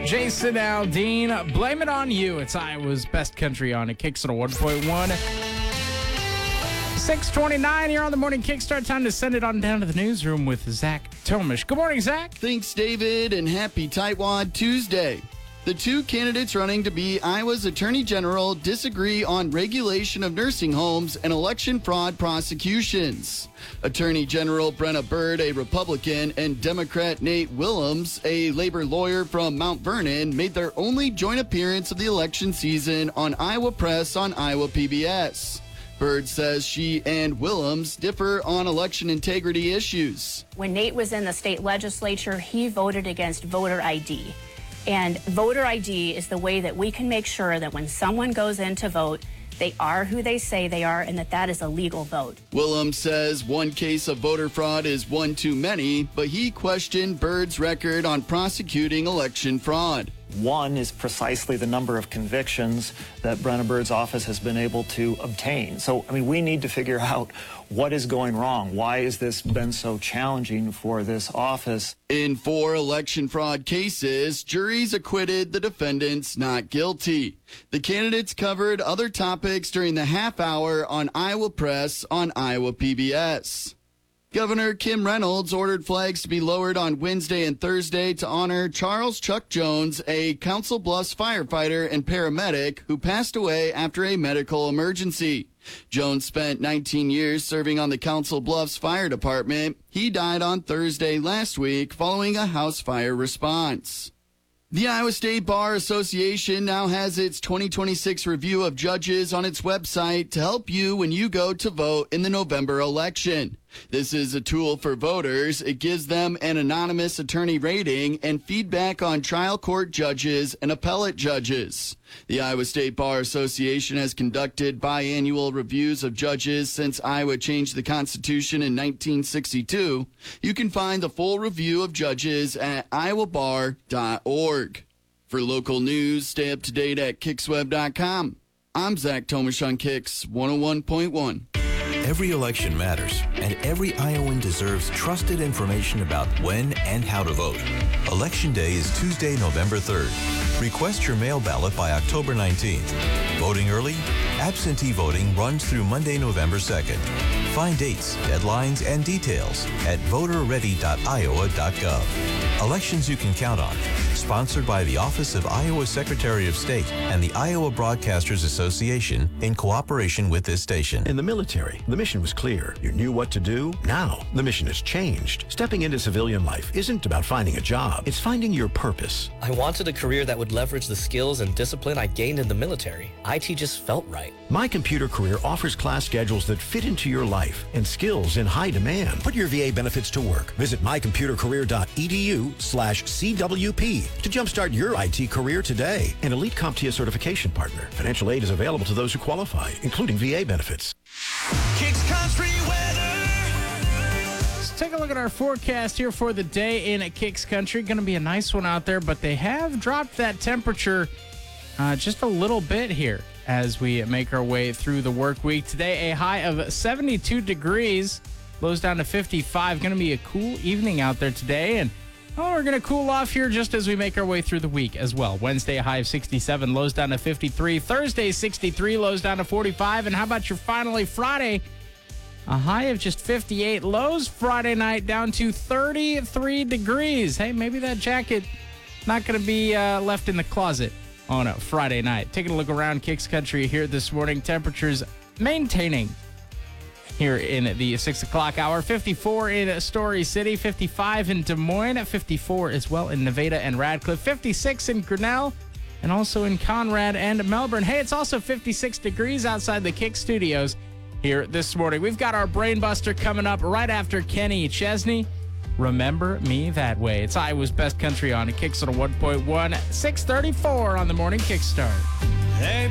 Jason Aldean, Blame It On You. It's Iowa's Best Country on it. Kicks at a 1.1. 6:29 here on the Morning Kickstart. Time to send it on down to the newsroom with Zach Tomish. Good morning, Zach. Thanks, David, and happy Tightwad Tuesday. The two candidates running to be Iowa's Attorney General disagree on regulation of nursing homes and election fraud prosecutions. Attorney General Brenna Bird, a Republican, and Democrat Nate Willems, a labor lawyer from Mount Vernon, made their only joint appearance of the election season on Iowa Press on Iowa PBS. Bird says she and Willems differ on election integrity issues. When Nate was in the state legislature, he voted against voter ID. And voter ID is the way that we can make sure that when someone goes in to vote, they are who they say they are and that is a legal vote. Willems says one case of voter fraud is one too many, but he questioned Bird's record on prosecuting election fraud. One is precisely the number of convictions that Brenna Bird's office has been able to obtain. So, we need to figure out what is going wrong. Why has this been so challenging for this office? In 4 election fraud cases, juries acquitted the defendants not guilty. The candidates covered other topics during the half hour on Iowa Press on Iowa PBS. Governor Kim Reynolds ordered flags to be lowered on Wednesday and Thursday to honor Charles Chuck Jones, a Council Bluffs firefighter and paramedic who passed away after a medical emergency. Jones spent 19 years serving on the Council Bluffs Fire Department. He died on Thursday last week following a house fire response. The Iowa State Bar Association now has its 2026 review of judges on its website to help you when you go to vote in the November election. This is a tool for voters. It gives them an anonymous attorney rating and feedback on trial court judges and appellate judges. The Iowa State Bar Association has conducted biannual reviews of judges since Iowa changed the Constitution in 1962. You can find the full review of judges at iowabar.org. For local news, stay up to date at kicksweb.com. I'm Zach Tomish on Kicks 101.1. Every election matters, and every Iowan deserves trusted information about when and how to vote. Election Day is Tuesday, November 3rd. Request your mail ballot by October 19th. Voting early? Absentee voting runs through Monday, November 2nd. Find dates, deadlines, and details at voterready.iowa.gov. Elections you can count on. Sponsored by the Office of Iowa Secretary of State and the Iowa Broadcasters Association in cooperation with this station. In the military, the mission was clear. You knew what to do. Now, the mission has changed. Stepping into civilian life isn't about finding a job. It's finding your purpose. I wanted a career that would leverage the skills and discipline I gained in the military. IT just felt right. My Computer Career offers class schedules that fit into your life and skills in high demand. Put your VA benefits to work. Visit mycomputercareer.edu/CWP to jumpstart your IT career today. An elite CompTIA certification partner. Financial aid is available to those who qualify, including VA benefits. Kicks Country weather. Let's take a look at our forecast here for the day in Kicks Country. Going to be a nice one out there, but they have dropped that temperature just a little bit here as we make our way through the work week. Today, a high of 72 degrees, lows down to 55. Going to be a cool evening out there today, and we're going to cool off here just as we make our way through the week as well. Wednesday, a high of 67, lows down to 53. Thursday, 63, lows down to 45. And how about your finally Friday? A high of just 58, lows Friday night down to 33 degrees. Hey, maybe that jacket not going to be left in the closet on a Friday night. Taking a look around Kicks Country here this morning. Temperatures maintaining here in the 6 o'clock hour. 54 in Story City, 55 in Des Moines, 54 as well in Nevada and Radcliffe, 56 in Grinnell, and also in Conrad and Melbourne. Hey, it's also 56 degrees outside the Kick Studios here this morning. We've got our Brain Buster coming up right after Kenny Chesney. Remember Me That Way. It's Iowa's Best Country on Kicks on a 1.1, 6:34 on the Morning Kickstart. Hey.